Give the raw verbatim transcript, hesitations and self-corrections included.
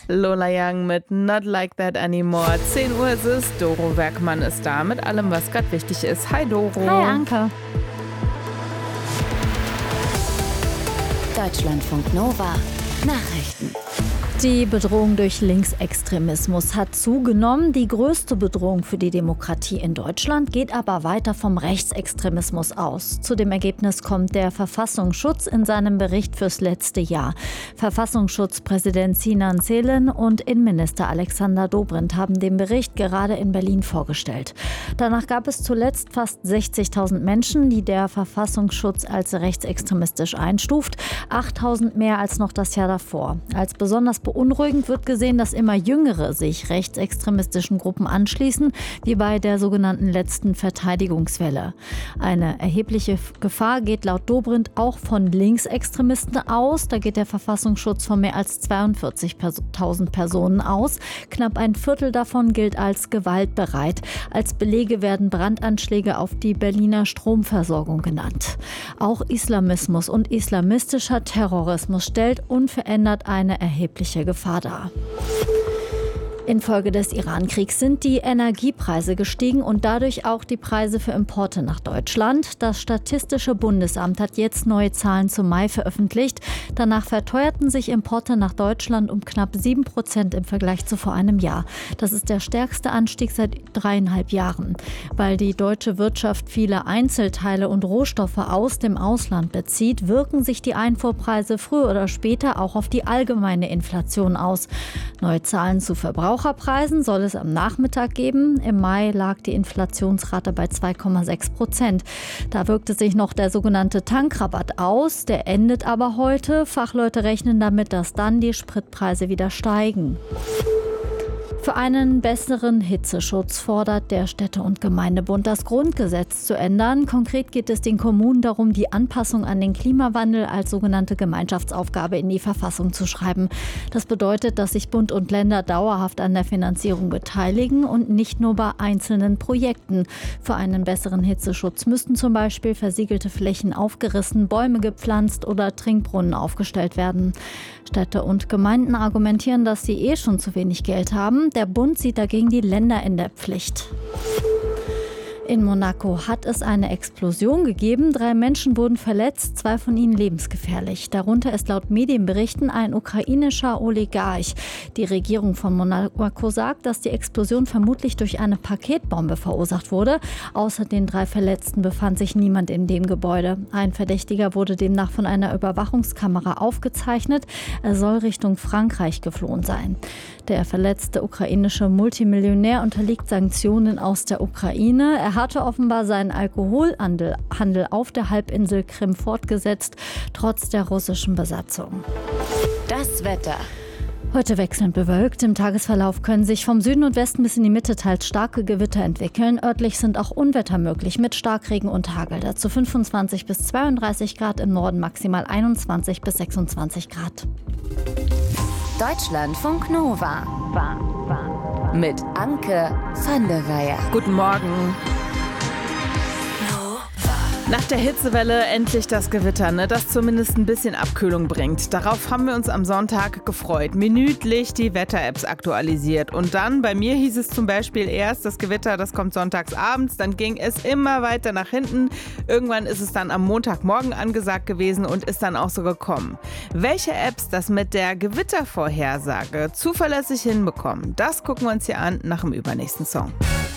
Lola Young mit Not Like That Anymore. zehn Uhr ist es, Doro Werkmann ist da mit allem, was gerade wichtig ist. Hi Doro. Hi Anke. Deutschlandfunk Nova Nachrichten. Die Bedrohung durch Linksextremismus hat zugenommen. Die größte Bedrohung für die Demokratie in Deutschland geht aber weiter vom Rechtsextremismus aus. Zu dem Ergebnis kommt der Verfassungsschutz in seinem Bericht fürs letzte Jahr. Verfassungsschutzpräsident Sinan Selen und Innenminister Alexander Dobrindt haben den Bericht gerade in Berlin vorgestellt. Danach gab es zuletzt fast sechzigtausend Menschen, die der Verfassungsschutz als rechtsextremistisch einstuft. achttausend mehr als noch das Jahr davor. Als besonders beunruhigend wird gesehen, dass immer Jüngere sich rechtsextremistischen Gruppen anschließen, wie bei der sogenannten letzten Verteidigungswelle. Eine erhebliche Gefahr geht laut Dobrindt auch von Linksextremisten aus. Da geht der Verfassungsschutz von mehr als zweiundvierzigtausend Personen aus. Knapp ein Viertel davon gilt als gewaltbereit. Als Belege werden Brandanschläge auf die Berliner Stromversorgung genannt. Auch Islamismus und islamistischer Terrorismus stellt unverändert eine erhebliche Gefahr dar. Infolge des Iran-Kriegs sind die Energiepreise gestiegen und dadurch auch die Preise für Importe nach Deutschland. Das Statistische Bundesamt hat jetzt neue Zahlen zum Mai veröffentlicht. Danach verteuerten sich Importe nach Deutschland um knapp sieben Prozent im Vergleich zu vor einem Jahr. Das ist der stärkste Anstieg seit dreieinhalb Jahren. Weil die deutsche Wirtschaft viele Einzelteile und Rohstoffe aus dem Ausland bezieht, wirken sich die Einfuhrpreise früher oder später auch auf die allgemeine Inflation aus. Neue Zahlen zu Verbrauchern Verbraucherpreisen soll es am Nachmittag geben. Im Mai lag die Inflationsrate bei zwei Komma sechs Prozent. Da wirkte sich noch der sogenannte Tankrabatt aus. Der endet aber heute. Fachleute rechnen damit, dass dann die Spritpreise wieder steigen. Für einen besseren Hitzeschutz fordert der Städte- und Gemeindebund, das Grundgesetz zu ändern. Konkret geht es den Kommunen darum, die Anpassung an den Klimawandel als sogenannte Gemeinschaftsaufgabe in die Verfassung zu schreiben. Das bedeutet, dass sich Bund und Länder dauerhaft an der Finanzierung beteiligen und nicht nur bei einzelnen Projekten. Für einen besseren Hitzeschutz müssten zum Beispiel versiegelte Flächen aufgerissen, Bäume gepflanzt oder Trinkbrunnen aufgestellt werden. Städte und Gemeinden argumentieren, dass sie eh schon zu wenig Geld haben. Der Bund sieht dagegen die Länder in der Pflicht. In Monaco hat es eine Explosion gegeben. Drei Menschen wurden verletzt, zwei von ihnen lebensgefährlich. Darunter ist laut Medienberichten ein ukrainischer Oligarch. Die Regierung von Monaco sagt, dass die Explosion vermutlich durch eine Paketbombe verursacht wurde. Außer den drei Verletzten befand sich niemand in dem Gebäude. Ein Verdächtiger wurde demnach von einer Überwachungskamera aufgezeichnet. Er soll Richtung Frankreich geflohen sein. Der verletzte ukrainische Multimillionär unterliegt Sanktionen aus der Ukraine. Er hatte offenbar seinen Alkoholhandel auf der Halbinsel Krim fortgesetzt, trotz der russischen Besatzung. Das Wetter. Heute wechselnd bewölkt. Im Tagesverlauf können sich vom Süden und Westen bis in die Mitte teils starke Gewitter entwickeln. Örtlich sind auch Unwetter möglich mit Starkregen und Hagel. Dazu fünfundzwanzig bis zweiunddreißig Grad, im Norden maximal einundzwanzig bis sechsundzwanzig Grad. Deutschlandfunk Nova mit Anke van der Weyer. Guten Morgen. Nach der Hitzewelle endlich das Gewitter, ne, das zumindest ein bisschen Abkühlung bringt. Darauf haben wir uns am Sonntag gefreut. Minütlich die Wetter-Apps aktualisiert. Und dann, bei mir hieß es zum Beispiel erst, das Gewitter, das kommt sonntags abends. Dann ging es immer weiter nach hinten. Irgendwann ist es dann am Montagmorgen angesagt gewesen und ist dann auch so gekommen. Welche Apps das mit der Gewittervorhersage zuverlässig hinbekommen, das gucken wir uns hier an nach dem übernächsten Song.